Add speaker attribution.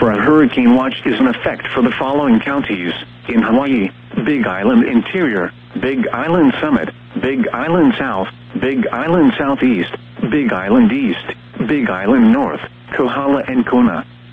Speaker 1: for a hurricane watch is in effect for the following counties in Hawaii: Big Island Interior, Big Island Summit, Big Island South, Big Island Southeast, Big Island East, Big Island North, Kohala and Kona.